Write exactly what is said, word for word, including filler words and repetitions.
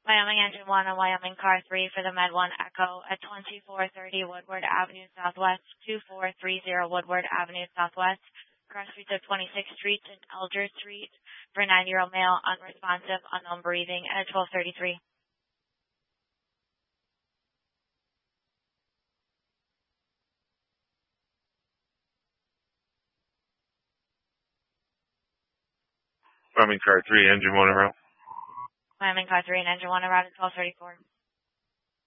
Wyoming Engine one and Wyoming Car three for the Med one Echo at twenty-four thirty Woodward Avenue Southwest, two four three zero Woodward Avenue Southwest, cross streets of twenty-sixth Street and Elder Street for a nine-year-old male, unresponsive, unknown breathing, at twelve thirty-three. Wyoming Car three, Engine one around. Wyoming Car three and Engine one around at twelve thirty-four.